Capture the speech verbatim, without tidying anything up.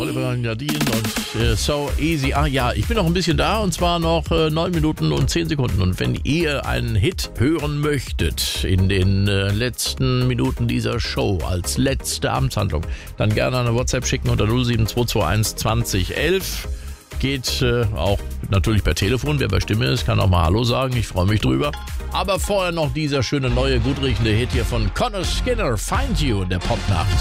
Oliver Jardin und äh, So Easy. Ah ja, ich bin noch ein bisschen da und zwar noch äh, neun Minuten und zehn Sekunden. Und wenn ihr einen Hit hören möchtet in den äh, letzten Minuten dieser Show als letzte Amtshandlung, dann gerne eine WhatsApp schicken unter null sieben zwei zwei eins zwanzig elf. Geht äh, auch natürlich per Telefon. Wer bei Stimme ist, kann auch mal Hallo sagen. Ich freue mich drüber. Aber vorher noch dieser schöne neue, gut riechende Hit hier von Conor Skinner, Find You, der Pop nach